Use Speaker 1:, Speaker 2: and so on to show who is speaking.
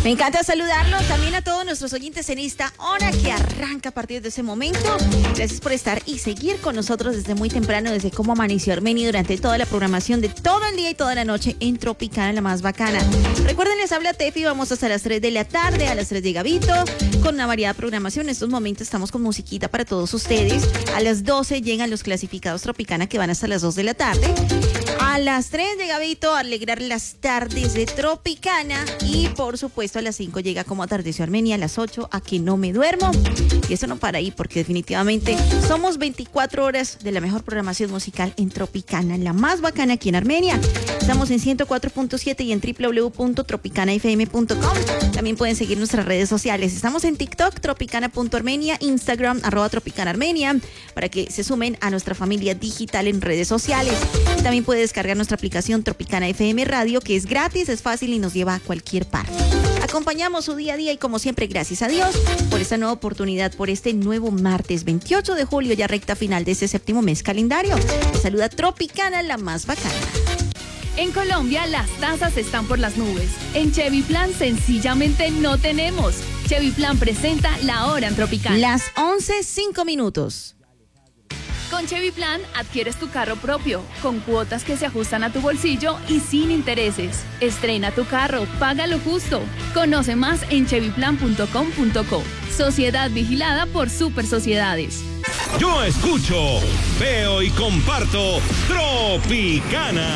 Speaker 1: Me encanta saludarlos también a todos nuestros oyentes en esta hora que arranca a partir de ese momento. Gracias por estar y seguir con nosotros desde muy temprano, desde cómo amaneció Armenia durante toda la programación de todo el día y toda la noche en Tropicana, la más bacana. Recuerden, les habla Tefi, vamos hasta las 3 de la tarde, a las 3 de Gabito, con una variada programación. En estos momentos estamos con musiquita para todos ustedes. A las 12 llegan los clasificados Tropicana que van hasta las 2 de la tarde. A las 3 de Gabito, alegrar las tardes de Tropicana. Y por supuesto a las 5 llega como atardeció Armenia, a las 8 a que no me duermo. Y eso no para ahí porque definitivamente somos 24 horas de la mejor programación musical en Tropicana, la más bacana aquí en Armenia. Estamos en 104.7 y en www.tropicanafm.com. También pueden seguir nuestras redes sociales. Estamos en TikTok, tropicana.armenia, Instagram, @tropicanaarmenia, para que se sumen a nuestra familia digital en redes sociales. Y también puede descargar nuestra aplicación Tropicana FM Radio, que es gratis, es fácil y nos lleva a cualquier parte. Acompañamos su día a día y como siempre, gracias a Dios por esta nueva oportunidad, por este nuevo martes 28 de julio, ya recta final de este séptimo mes calendario. Les saluda Tropicana, la más bacana.
Speaker 2: En Colombia las tasas están por las nubes. En Chevy Plan sencillamente no tenemos. Chevy Plan presenta La Hora en Tropicana.
Speaker 1: Las 11:05.
Speaker 2: Con Chevy Plan adquieres tu carro propio, con cuotas que se ajustan a tu bolsillo y sin intereses. Estrena tu carro, paga lo justo. Conoce más en chevyplan.com.co. Sociedad vigilada por Super Sociedades.
Speaker 3: Yo escucho, veo y comparto Tropicana.